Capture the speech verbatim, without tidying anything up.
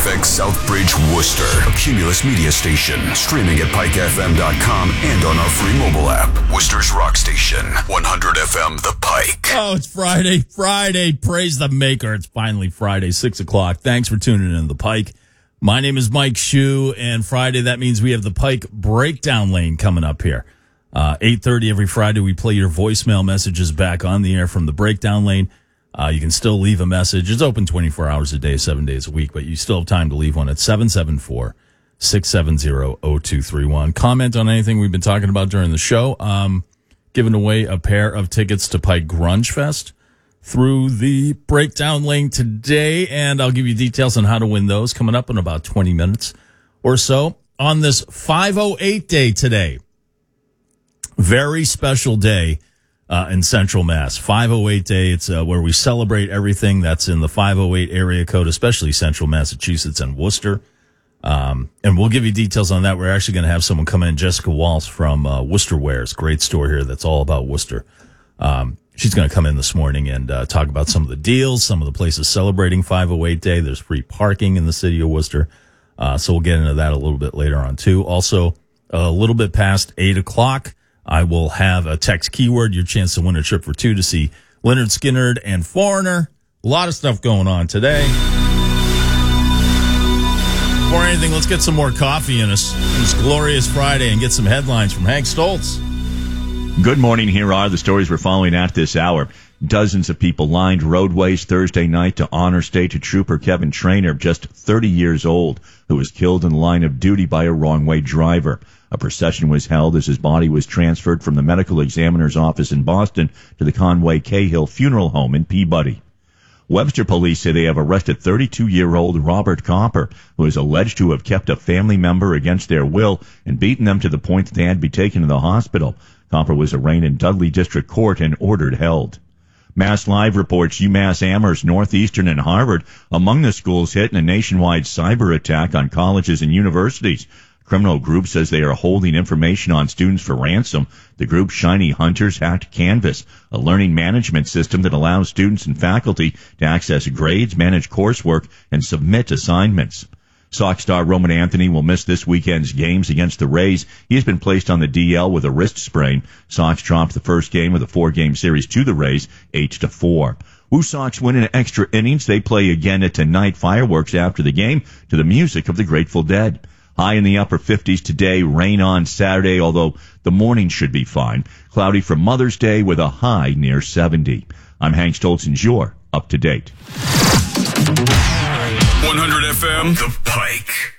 F X Southbridge, Worcester, a Cumulus media station, streaming at pike f m dot com and on our free mobile app. Worcester's rock station, one hundred F M The Pike. Oh, it's Friday. Friday. Praise the maker. It's finally Friday, six o'clock. Thanks for tuning in to The Pike. My name is Mike Shue, and Friday, that means we have the Pike Breakdown Lane coming up here. Uh, eight thirty every Friday, we play your voicemail messages back on the air from the Breakdown Lane. Uh, you can still leave a message. It's open twenty-four hours a day, seven days a week, but you still have time to leave one at seven seven four, six seven zero, zero two three one. Comment on anything we've been talking about during the show. Um, giving away a pair of tickets to Pike Grunge Fest through the Breakdown Lane today, and I'll give you details on how to win those coming up in about twenty minutes or so. On this five oh eight day today, very special day uh, in Central Mass. five oh eight day, it's uh, where we celebrate everything that's in the five oh eight area code, especially Central Massachusetts and Worcester. Um, and we'll give you details on that. We're actually going to have someone come in, Jessica Walsh from uh, Worcester Wares, great store here that's all about Worcester. Um, she's going to come in this morning and uh, talk about some of the deals, some of the places celebrating five oh eight day. There's free parking in the city of Worcester. Uh, so we'll get into that a little bit later on, too. Also, a little bit past eight o'clock, I will have a text keyword, your chance to win a trip for two to see Leonard Skinner and Foreigner. A lot of stuff going on today. Before anything, let's get some more coffee in us on this glorious Friday and get some headlines from Hank Stoltz. Good morning. Here are the stories we're following at this hour. Dozens of people lined roadways Thursday night to honor State Trooper Kevin Trainer, just thirty years old, who was killed in the line of duty by a wrong-way driver. A procession was held as his body was transferred from the medical examiner's office in Boston to the Conway Cahill Funeral Home in Peabody. Webster police say they have arrested thirty-two-year-old Robert Copper, who is alleged to have kept a family member against their will and beaten them to the point that they had to be taken to the hospital. Copper was arraigned in Dudley District Court and ordered held. Mass Live reports UMass Amherst, Northeastern, and Harvard among the schools hit in a nationwide cyber attack on colleges and universities. A criminal group says they are holding information on students for ransom. The group Shiny Hunters hacked Canvas, a learning management system that allows students and faculty to access grades, manage coursework, and submit assignments. Sox star Roman Anthony will miss this weekend's games against the Rays. He has been placed on the D L with a wrist sprain. Sox dropped the first game of the four-game series to the Rays, eight to four. Woo Sox win in extra innings. They play again at tonight. Fireworks after the game to the music of the Grateful Dead. High in the upper fifties today. Rain on Saturday, although the morning should be fine. Cloudy for Mother's Day with a high near seventy. I'm Hank Stoltz, and you're up to date. one hundred F M The Pike.